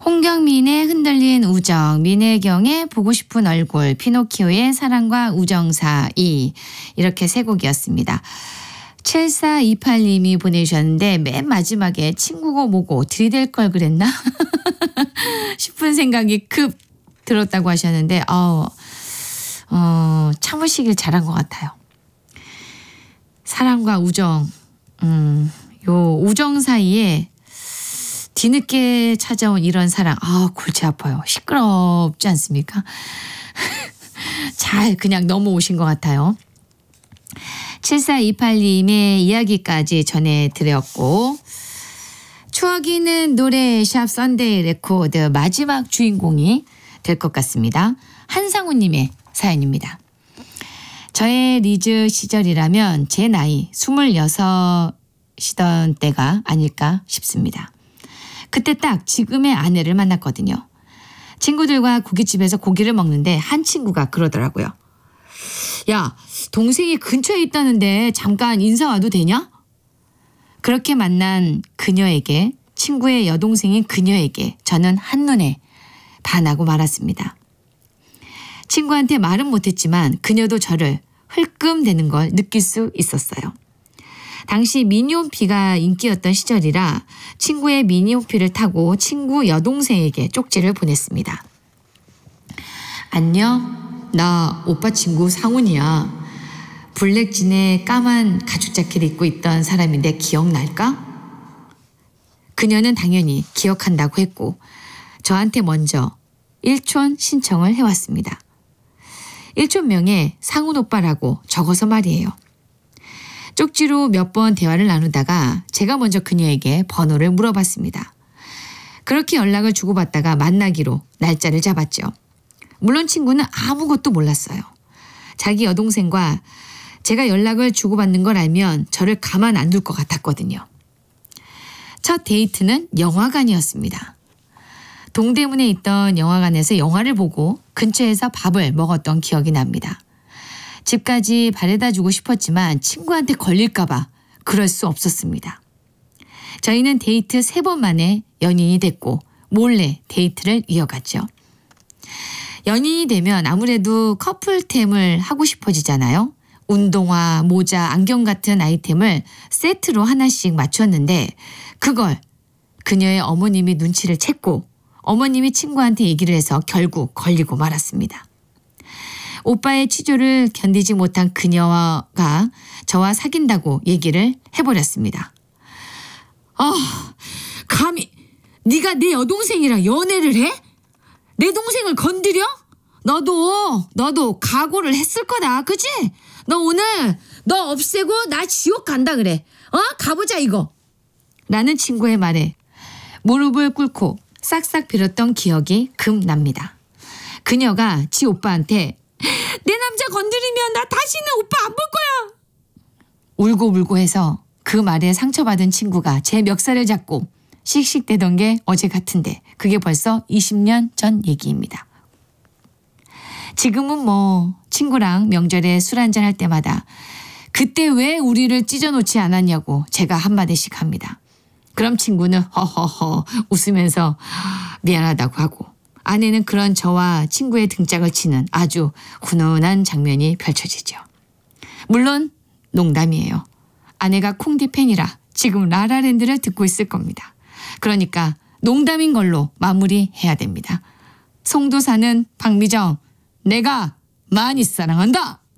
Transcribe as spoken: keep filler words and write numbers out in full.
홍경민의 흔들린 우정, 민혜경의 보고 싶은 얼굴, 피노키오의 사랑과 우정 사이, 이렇게 세 곡이었습니다. 칠사이팔 님이 보내주셨는데 맨 마지막에 친구고 뭐고 들이댈 걸 그랬나 싶은 생각이 급 들었다고 하셨는데 어, 어, 참으시길 잘한 것 같아요. 사랑과 우정, 음, 요 우정 사이에 뒤늦게 찾아온 이런 사랑, 아 골치 아파요. 시끄럽지 않습니까? 잘 그냥 넘어오신 것 같아요. 칠사이팔 님의 이야기까지 전해드렸고, 추억이 있는 노래 샵 썬데이 레코드 마지막 주인공이 될 것 같습니다. 한상우 님의 사연입니다. 저의 리즈 시절이라면 제 나이 스물여섯이던 때가 아닐까 싶습니다. 그때 딱 지금의 아내를 만났거든요. 친구들과 고깃집에서 고기를 먹는데 한 친구가 그러더라고요. 야, 동생이 근처에 있다는데 잠깐 인사 와도 되냐? 그렇게 만난 그녀에게, 친구의 여동생인 그녀에게 저는 한눈에 반하고 말았습니다. 친구한테 말은 못했지만 그녀도 저를 흘끔대는 걸 느낄 수 있었어요. 당시 미니홈피가 인기였던 시절이라 친구의 미니홈피를 타고 친구 여동생에게 쪽지를 보냈습니다. 안녕, 나 오빠 친구 상훈이야. 블랙진에 까만 가죽 자켓 입고 있던 사람인데 기억날까? 그녀는 당연히 기억한다고 했고 저한테 먼저 일촌 신청을 해왔습니다. 일촌명에 상훈 오빠라고 적어서 말이에요. 쪽지로 몇 번 대화를 나누다가 제가 먼저 그녀에게 번호를 물어봤습니다. 그렇게 연락을 주고받다가 만나기로 날짜를 잡았죠. 물론 친구는 아무것도 몰랐어요. 자기 여동생과 제가 연락을 주고받는 걸 알면 저를 가만 안 둘 것 같았거든요. 첫 데이트는 영화관이었습니다. 동대문에 있던 영화관에서 영화를 보고 근처에서 밥을 먹었던 기억이 납니다. 집까지 바래다 주고 싶었지만 친구한테 걸릴까 봐 그럴 수 없었습니다. 저희는 데이트 세 번 만에 연인이 됐고 몰래 데이트를 이어갔죠. 연인이 되면 아무래도 커플템을 하고 싶어지잖아요. 운동화, 모자, 안경 같은 아이템을 세트로 하나씩 맞췄는데 그걸 그녀의 어머님이 눈치를 챘고 어머님이 친구한테 얘기를 해서 결국 걸리고 말았습니다. 오빠의 취조를 견디지 못한 그녀가 저와 사귄다고 얘기를 해버렸습니다. 아, 감히 네가 내 여동생이랑 연애를 해? 내 동생을 건드려? 너도 너도 각오를 했을 거다, 그치? 너 오늘 너 없애고 나 지옥 간다 그래. 어? 가보자 이거. 라는 친구의 말에 무릎을 꿇고 싹싹 빌었던 기억이 금납니다. 그녀가 지 오빠한테 내 남자 건드리면 나 다시는 오빠 안 볼 거야. 울고 울고 해서 그 말에 상처받은 친구가 제 멱살을 잡고 씩씩대던 게 어제 같은데 그게 벌써 이십 년 전 얘기입니다. 지금은 뭐 친구랑 명절에 술 한잔 할 때마다 그때 왜 우리를 찢어놓지 않았냐고 제가 한마디씩 합니다. 그럼 친구는 허허허 웃으면서 미안하다고 하고 아내는 그런 저와 친구의 등짝을 치는 아주 훈훈한 장면이 펼쳐지죠. 물론 농담이에요. 아내가 콩디 팬이라 지금 라라랜드를 듣고 있을 겁니다. 그러니까 농담인 걸로 마무리해야 됩니다. 송도 사는 박미정, 내가 많이 사랑한다.